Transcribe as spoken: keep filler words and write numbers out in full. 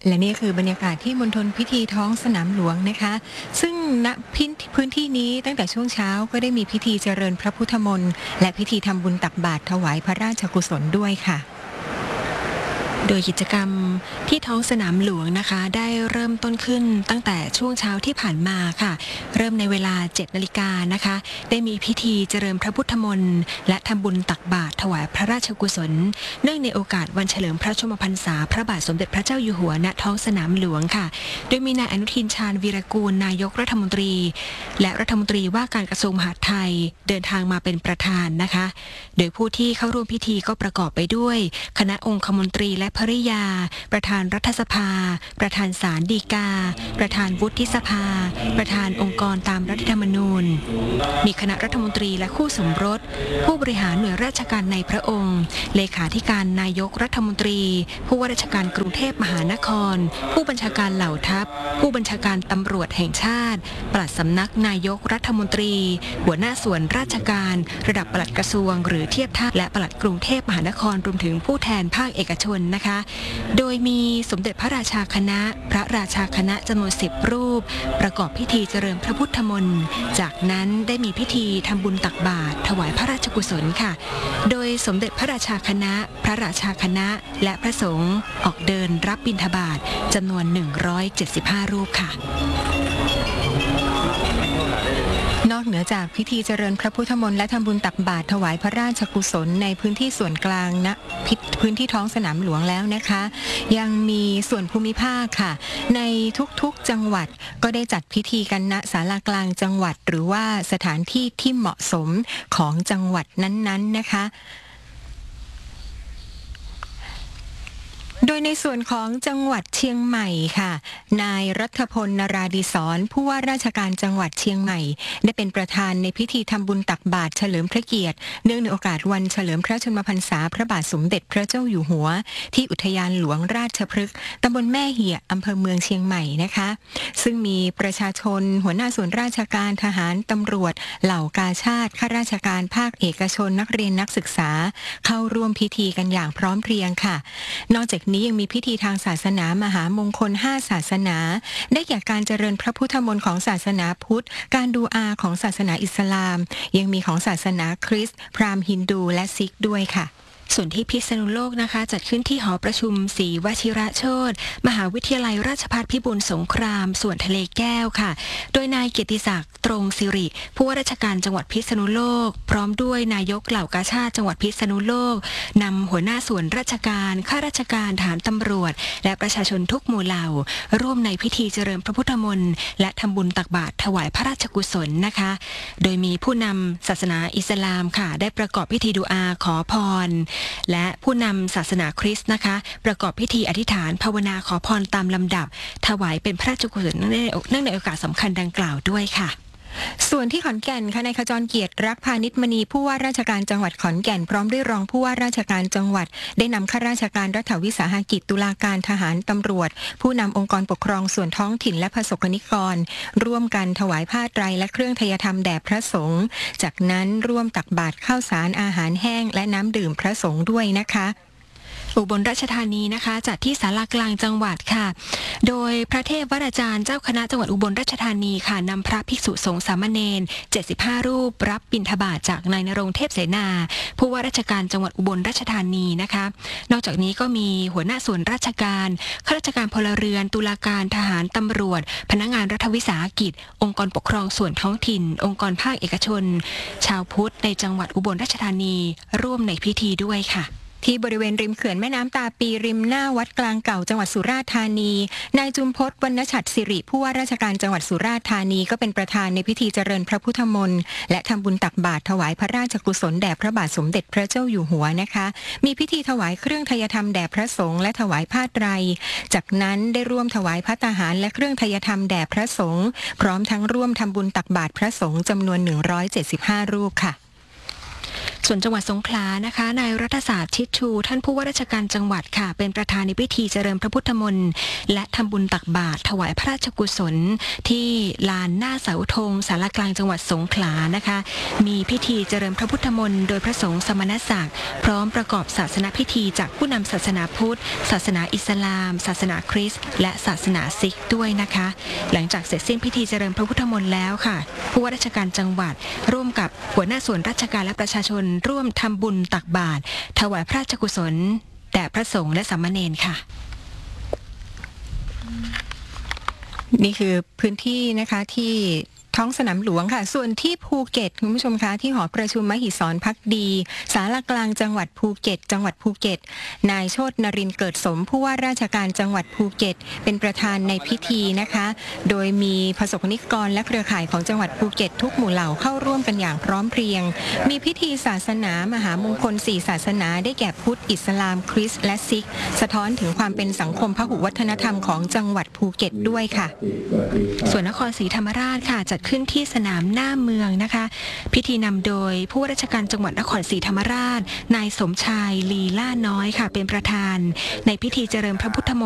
และนี่คือบรรยากาศที่มณฑลพิธีท้องสนามหลวงนะคะซึ่งณพื้นที่นี้ตั้งแต่ช่วงเช้าก็ได้มีพิธีเจริญพระพุทธมนต์และพิธีทำบุญตักบาตรถวายพระราชกุศลด้วยค่ะโดยกิจกรรมที่ท้องสนามหลวงนะคะได้เริ่มต้นขึ้นตั้งแต่ช่วงเช้าที่ผ่านมาค่ะเริ่มในเวลา เจ็ดนาฬิกานะคะได้มีพิธีเจริญพระพุทธมนต์และทำบุญตักบาตรถวายพระราชกุศลเนื่องในโอกาสวันเฉลิมพระชนมพรรษาพระบาทสมเด็จพระเจ้าอยู่หัวณท้องสนามหลวงค่ะโดยมีนายอนุทินชาญวีรกูลนายกรัฐมนตรีและรัฐมนตรีว่าการกระทรวงมหาดไทยเดินทางมาเป็นประธานนะคะโดยผู้ที่เข้าร่วมพิธีก็ประกอบไปด้วยคณะองคมนตรีและภริยาประธานรัฐสภาประธานศาลฎีกาประธานวุฒิสภาประธานองค์กรตามรัฐธรรมนูญมีคณะรัฐมนตรีและคู่สมรสผู้บริหารหน่วยราชการในพระองค์เลขาธิการนายกรัฐมนตรีผู้ว่าราชการกรุงเทพมหานครผู้บัญชาการเหล่าทัพผู้บัญชาการตำรวจแห่งชาติปลัดสำนักนายกรัฐมนตรีหัวหน้าส่วนราชการระดับปลัดกระทรวงหรือเทียบเท่าและปลัดกรุงเทพมหานครรวมถึงผู้แทนภาคเอกชนนะคะโดยมีสมเด็จพระราชาคณะพระราชาคณะจำนวนสิบรูปประกอบพิธีเจริญพระพุทธมนต์จากนั้นได้มีพิธีทำบุญตักบาตรถวายพระราชกุศลค่ะโดยสมเด็จพระราชาคณะพระราชาคณะและพระสงฆ์ออกเดินรับบิณฑบาตจำนวนหนึ่งร้อยเจ็ดสิบห้ารูปค่ะนอกเหนือจากพิธีเจริญพระพุทธมนต์และทำบุญตักบาตรถวายพระราชกุศลในพื้นที่ส่วนกลางณพื้นที่ท้องสนามหลวงแล้วนะคะยังมีส่วนภูมิภาคค่ะในทุกๆจังหวัดก็ได้จัดพิธีกันณศาลากลางจังหวัดหรือว่าสถานที่ที่เหมาะสมของจังหวัดนั้นๆนะคะโดยในส่วนของจังหวัดเชียงใหม่ค่ะนายรัฐพล นราดิศรผู้ว่าราชการจังหวัดเชียงใหม่ได้เป็นประธานในพิธีทำบุญตักบาตรเฉลิมพระเกียรติเนื่องในโอกาสวันเฉลิมพระชนมพรรษาพระบาทสมเด็จพระเจ้าอยู่หัวที่อุทยานหลวงราชพฤกษ์ตำบลแม่เหี่ยอำเภอเมืองเชียงใหม่นะคะซึ่งมีประชาชนหัวหน้าส่วนราชการทหารตำรวจเหล่ากาชาดข้าราชการภาคเอกชนนักเรียนนักศึกษาเข้าร่วมพิธีกันอย่างพร้อมเพรียงค่ะนอกจากนี้ยังมีพิธีทางศาสนามหามงคลห้าศาสนาได้แก่การเจริญพระพุทธมนต์ของศาสนาพุทธการดูอาของศาสนาอิสลามยังมีของศาสนาคริสต์พราหมณ์ฮินดูและซิกด้วยค่ะส่วนที่พิษณุโลกนะคะจัดขึ้นที่หอประชุมศรีวชิระโชติมหาวิทยาลัยราชภัฏพิบูลสงครามส่วนทะเลแก้วค่ะโดยนายเกียรติศักดิ์ตรงสิริผู้ว่าราชการจังหวัดพิษณุโลกพร้อมด้วยนายกเหล่ากาชาดจังหวัดพิษณุโลกนำหัวหน้าส่วนราชการข้าราชการทหารตำรวจและประชาชนทุกหมู่เหล่าร่วมในพิธีเจริญพระพุทธมนต์และทำบุญตักบาตรถวายพระราชกุศลนะคะโดยมีผู้นำศาสนาอิสลามค่ะได้ประกอบพิธีดูอาขอพรและผู้นำศาสนาคริสต์นะคะประกอบพิธีอธิษฐานภาวนาขอพรตามลำดับถวายเป็นพระราชกุศลเนื่องในโอกาสสำคัญดังกล่าวด้วยค่ะส่วนที่ขอนแก่นค่ะนายขจรเกียรติรักพานิชมณีผู้ว่าราชการจังหวัดขอนแก่นพร้อมด้วยรองผู้ว่าราชการจังหวัดได้นำข้าราชการรัฐวิสาหกิจตุลาการทหารตำรวจผู้นำองค์กรปกครองส่วนท้องถิ่นและประสบนิกรร่วมกันถวายผ้าไตรและเครื่องไทยธรรมแด่พระสงฆ์จากนั้นร่วมตักบาตรข้าวสารอาหารแห้งและน้ำดื่มพระสงฆ์ด้วยนะคะอุบลราชธานีนะคะจัดที่ศาลากลางจังหวัดค่ะโดยพระเทพวราจารย์เจ้าคณะจังหวัดอุบลราชธานีค่ะนำพระภิกษุสงฆ์สามเณรเจ็ดสิบห้ารูปรับบิณฑบาตจากนายณรงค์เทพเสนาผู้ว่าราชการจังหวัดอุบลราชธานีนะคะนอกจากนี้ก็มีหัวหน้าส่วนราชการข้าราชการพลเรือนตุลาการทหารตำรวจพนักงานรัฐวิสาหกิจองค์กรปกครองส่วนท้องถิ่นองค์กรภาคเอกชนชาวพุทธในจังหวัดอุบลราชธานีร่วมในพิธีด้วยค่ะที่บริเวณริมเขื่อนแม่น้ำตาปีริมหน้าวัดกลางเก่าจังหวัดสุราษฎร์ธานีนายจุมพจน์วรรณฉัตรสิริผู้ว่าราชการจังหวัดสุราษฎร์ธานีก็เป็นประธานในพิธีเจริญพระพุทธมนต์และทำบุญตักบาตรถวายพระราชกุศลแด่พระบาทสมเด็จพระเจ้าอยู่หัวนะคะมีพิธีถวายเครื่องไทยธรรมแด่พระสงฆ์และถวายผ้าไตรจากนั้นได้ร่วมถวายภัตตาหารและเครื่องไทยธรรมแด่พระสงฆ์พร้อมทั้งร่วมทำบุญตักบาตรพระสงฆ์จำนวนหนึ่งร้อยเจ็ดสิบห้ารูปค่ะส่วนจังหวัดสงขลานะคะนายรัฐศาสตร์ชิดชูท่านผู้ว่าราชการจังหวัดค่ะเป็นประธานในพิธีเจริญพระพุทธมนต์และทำบุญตักบาตรถวายพระราชกุศลที่ลานหน้าเสาธงศาลากลางจังหวัดสงขลานะคะมีพิธีเจริญพระพุทธมนต์โดยพระสงฆ์สมณศักดิ์พร้อมประกอบศาสนพิธีจากผู้นำศาสนาพุทธศาสนาอิสลาม ศาสนาคริสต์และศาสนาซิกด้วยนะคะหลังจากเสร็จสิ้นพิธีเจริญพระพุทธมนต์แล้วค่ะผู้ว่าราชการจังหวัดร่วมกับหัวหน้าส่วนราชการและประชาชนร่วมทำบุญตักบาตรถวายพระราชกุศลแด่พระสงฆ์และสามเณรค่ะนี่คือพื้นที่นะคะที่ท้องสนามหลวงค่ะส่วนที่ภูเก็ตคุณผู้ชมคะที่หอประชุมมหิศรภักดีศาลากลางจังหวัดภูเก็ตจังหวัดภูเก็ตนายโชตินรินทร์เกิดสมผู้ว่าราชการจังหวัดภูเก็ตเป็นประธานในพิธีนะคะโดยมีประสบนิกรและเครือข่ายของจังหวัดภูเก็ตทุกหมู่เหล่าเข้าร่วมกันอย่างพร้อมเพรียงมีพิธีศาสนามหามงคลสี่ศาสนาได้แก่พุทธอิสลามคริสต์และซิกสะท้อนถึงความเป็นสังคมพหุวัฒนธรรมของจังหวัดภูเก็ตด้วยค่ะส่วนนครศรีธรรมราชค่ะจัดขึ้นที่สนามหน้าเมืองนะคะพิธีนำโดยผู้ว่าราชการจังหวัดนครศรีธรรมราชนายสมชายลีล่าน้อยค่ะเป็นประธานในพิธีเจริญพระพุทธมนต์